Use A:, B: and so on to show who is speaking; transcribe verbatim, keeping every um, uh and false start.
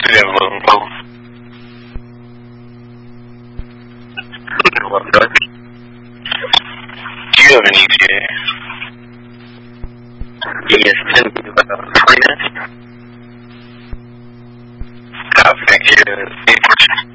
A: 有点懵懵。我的，do you have any Yes, ten minutes. Copy, thank you.